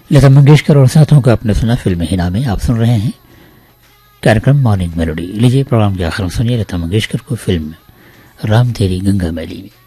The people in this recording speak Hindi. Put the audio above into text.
लता मंगेशकर और साथियों को आपने सुना फिल्म हिना में। आप सुन रहे हैं कार्यक्रम मॉर्निंग मेलोडी। लीजिए प्रोग्राम के आखिर में सुनिए लता मंगेशकर को फिल्म राम तेरी गंगा मैली में।